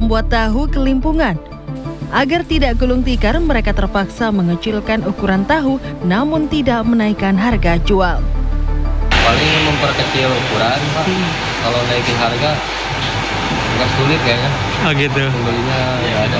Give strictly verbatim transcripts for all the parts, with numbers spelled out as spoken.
pembuat tahu kelimpungan. Agar tidak gulung tikar, mereka terpaksa mengecilkan ukuran tahu namun tidak menaikkan harga jual. Paling memperkecil ukuran, Pak. Hmm. Kalau naikin harga agak sulit kayaknya. Oh gitu. Pembelinya ya ada.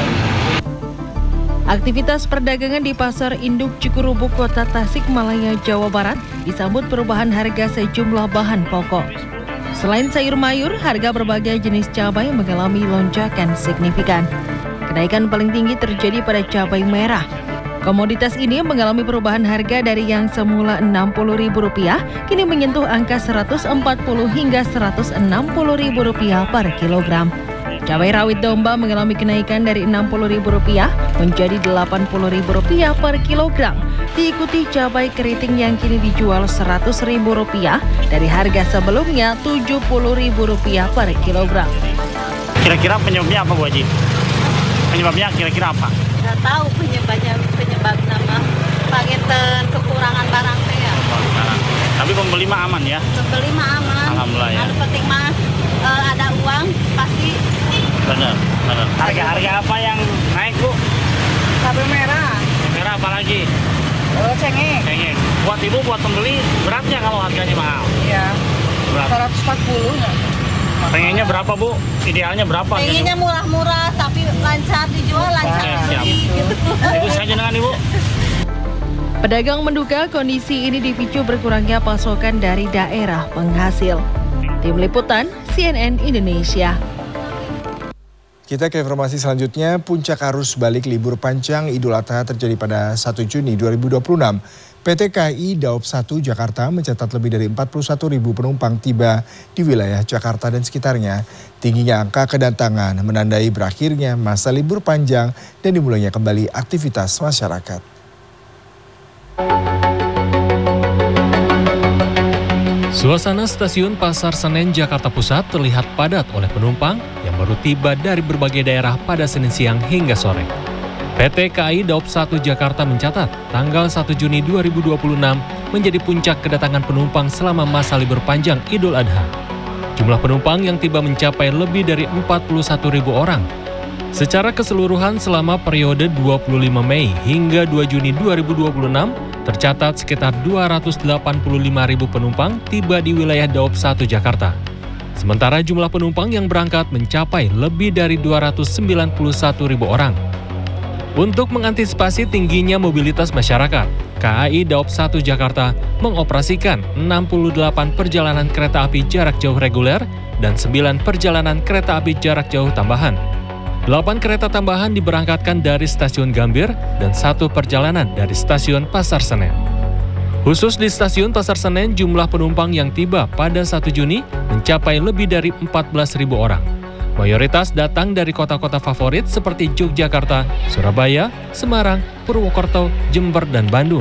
Aktivitas perdagangan di Pasar Induk Cikurubuk, Kota Tasikmalaya, Jawa Barat disambut perubahan harga sejumlah bahan pokok. Selain sayur mayur, harga berbagai jenis cabai mengalami lonjakan signifikan. Kenaikan paling tinggi terjadi pada cabai merah. Komoditas ini mengalami perubahan harga dari yang semula enam puluh ribu rupiah kini menyentuh angka seratus empat puluh hingga seratus enam puluh ribu rupiah per kilogram. Cabai rawit domba mengalami kenaikan dari enam puluh ribu rupiah menjadi delapan puluh ribu rupiah per kilogram. Diikuti cabai keriting yang kini dijual seratus ribu rupiah dari harga sebelumnya tujuh puluh ribu rupiah per kilogram. Kira-kira penyebabnya apa, Bu Haji? Penyebabnya kira-kira apa? Nggak tahu penyebabnya, penyebab nama paketan kekurangan barang ya. Tapi pembeli mah aman ya? Pembeli mah aman. Alhamdulillah ya. Yang penting mah e, ada uang pasti. Benar, benar. Harga-harga apa yang naik, Bu? Cabai merah. Merah apa lagi? Oh, cengeng. Cengeng. Buat ibu, buat pembeli beratnya kalau harganya mahal? Iya. Berat. seratus empat puluh ya. Pengennya berapa, Bu? Idealnya berapa? Pengennya murah-murah tapi lancar dijual, lancar siap. gitu. Ibu saja dengan Ibu. Pedagang menduga kondisi ini dipicu berkurangnya pasokan dari daerah penghasil. Tim Liputan C N N Indonesia. Kita ke informasi selanjutnya, puncak arus balik libur panjang Idul Adha terjadi pada satu Juni dua ribu dua puluh enam. P T K I Daob satu Jakarta mencatat lebih dari empat puluh satu ribu penumpang tiba di wilayah Jakarta dan sekitarnya. Tingginya angka kedatangan menandai berakhirnya masa libur panjang dan dimulainya kembali aktivitas masyarakat. Suasana stasiun Pasar Senen Jakarta Pusat terlihat padat oleh penumpang yang baru tiba dari berbagai daerah pada Senin siang hingga sore. P T K I Daob satu Jakarta mencatat tanggal satu Juni dua ribu dua puluh enam menjadi puncak kedatangan penumpang selama masa libur panjang Idul Adha. Jumlah penumpang yang tiba mencapai lebih dari empat puluh satu ribu orang. Secara keseluruhan selama periode dua puluh lima Mei hingga dua Juni dua ribu dua puluh enam, tercatat sekitar dua ratus delapan puluh lima ribu penumpang tiba di wilayah Daob satu Jakarta. Sementara jumlah penumpang yang berangkat mencapai lebih dari dua ratus sembilan puluh satu ribu orang. Untuk mengantisipasi tingginya mobilitas masyarakat, K A I Daob satu Jakarta mengoperasikan enam puluh delapan perjalanan kereta api jarak jauh reguler dan sembilan perjalanan kereta api jarak jauh tambahan. delapan kereta tambahan diberangkatkan dari stasiun Gambir dan satu perjalanan dari stasiun Pasar Senen. Khusus di stasiun Pasar Senen, jumlah penumpang yang tiba pada satu Juni mencapai lebih dari empat belas ribu orang. Mayoritas datang dari kota-kota favorit seperti Yogyakarta, Surabaya, Semarang, Purwokerto, Jember, dan Bandung.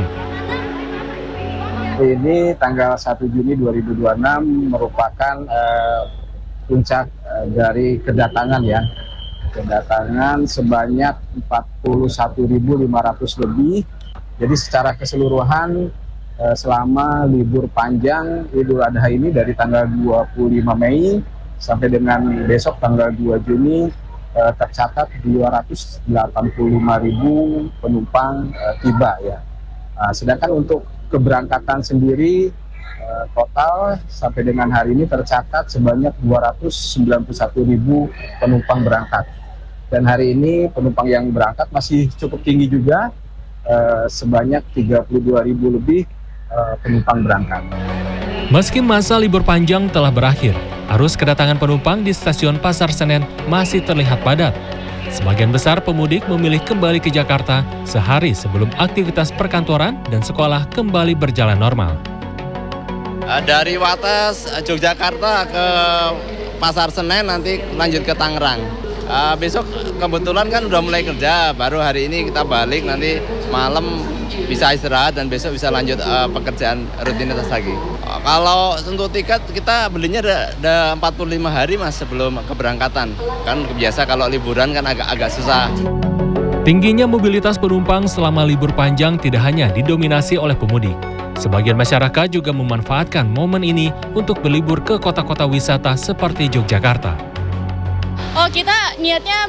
Ini tanggal satu Juni dua ribu dua puluh enam merupakan uh, puncak uh, dari kedatangan ya. Kedatangan sebanyak empat puluh satu ribu lima ratus lebih. Jadi secara keseluruhan uh, selama libur panjang Idul Adha ini dari tanggal dua puluh lima Mei sampai dengan besok tanggal dua Juni eh, tercatat dua ratus delapan puluh lima ribu penumpang eh, tiba ya. Nah, sedangkan untuk keberangkatan sendiri eh, total sampai dengan hari ini tercatat sebanyak dua ratus sembilan puluh satu ribu penumpang berangkat. Dan hari ini penumpang yang berangkat masih cukup tinggi juga, eh, sebanyak tiga puluh dua ribu lebih eh, penumpang berangkat. Meski masa libur panjang telah berakhir, arus kedatangan penumpang di stasiun Pasar Senen masih terlihat padat. Sebagian besar pemudik memilih kembali ke Jakarta sehari sebelum aktivitas perkantoran dan sekolah kembali berjalan normal. Dari Wates, Yogyakarta ke Pasar Senen, nanti lanjut ke Tangerang. Uh, besok kebetulan kan udah mulai kerja, baru hari ini kita balik, nanti malam bisa istirahat dan besok bisa lanjut uh, pekerjaan rutinitas lagi. Uh, kalau untuk tiket kita belinya ada empat puluh lima hari mas sebelum keberangkatan. Kan biasa kalau liburan kan agak-agak susah. Tingginya mobilitas penumpang selama libur panjang tidak hanya didominasi oleh pemudik. Sebagian masyarakat juga memanfaatkan momen ini untuk berlibur ke kota-kota wisata seperti Yogyakarta. Oh, kita niatnya